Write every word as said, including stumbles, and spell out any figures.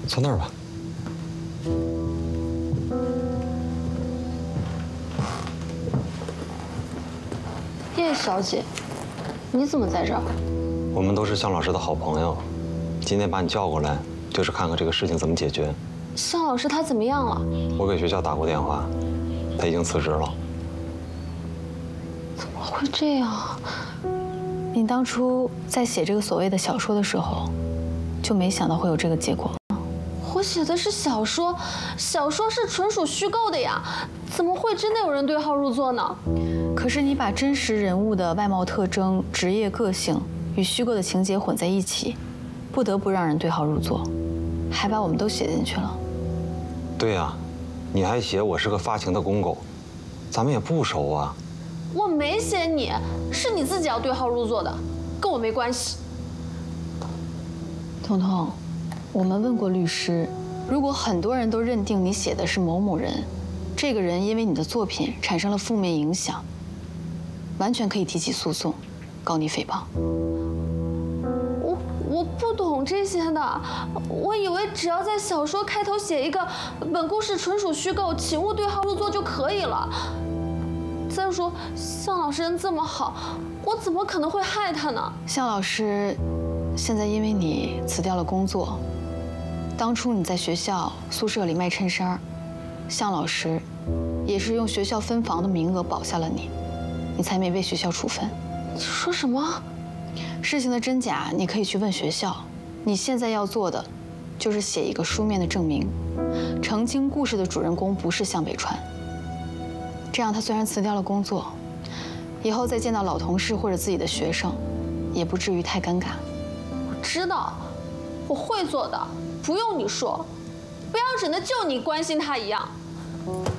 坐那儿吧。 叶小姐，你怎么在这儿？ 我们都是向老师的好朋友，今天把你叫过来，就是看看这个事情怎么解决。 向老师他怎么样了？ 我给学校打过电话，他已经辞职了。 怎么会这样？ 你当初在写这个所谓的小说的时候，就没想到会有这个结果。 我写的是小说，小说是纯属虚构的呀，怎么会真的有人对号入座呢？ 可是你把真实人物的外貌特征、职业个性与虚构的情节混在一起，不得不让人对号入座，还把我们都写进去了。 对呀，你还写我是个发情的公狗，咱们也不熟啊。 我没写你，是你自己要对号入座的，跟我没关系。 彤彤，我们问过律师，如果很多人都认定你写的是某某人，这个人因为你的作品产生了负面影响，完全可以提起诉讼，告你诽谤。 我我不懂这些的，我以为只要在小说开头写一个“本故事纯属虚构，请勿对号入座”就可以了。再说，向老师人这么好，我怎么可能会害他呢？ 向老师现在因为你辞掉了工作，当初你在学校宿舍里卖衬衫，向老师也是用学校分房的名额保下了你，你才没被学校处分。 你说什么？ 事情的真假你可以去问学校，你现在要做的就是写一个书面的证明，澄清故事的主人公不是向北川。这样他虽然辞掉了工作，以后再见到老同事或者自己的学生，也不至于太尴尬。 我知道，我会做的，不用你说，不要整得就你关心他一样。